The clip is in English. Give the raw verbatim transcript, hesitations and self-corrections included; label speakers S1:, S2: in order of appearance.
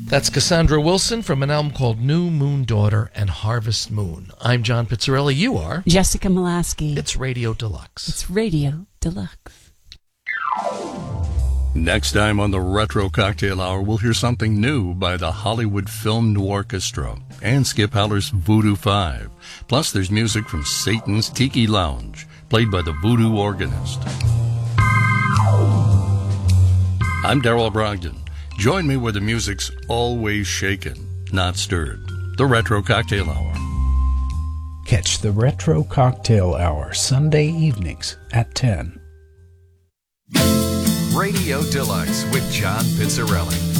S1: That's Cassandra Wilson from an album called New Moon Daughter and Harvest Moon. I'm John Pizzarelli. You are?
S2: Jessica Molaski.
S1: It's Radio Deluxe.
S2: It's Radio Deluxe.
S3: Next time on the Retro Cocktail Hour, we'll hear something new by the Hollywood Film Orchestra and Skip Haller's Voodoo Five. Plus, there's music from Satan's Tiki Lounge, played by the Voodoo Organist. I'm Darrell Brogdon. Join me where the music's always shaken, not stirred. The Retro Cocktail Hour.
S4: Catch the Retro Cocktail Hour Sunday evenings at ten.
S5: Radio Deluxe with John Pizzarelli.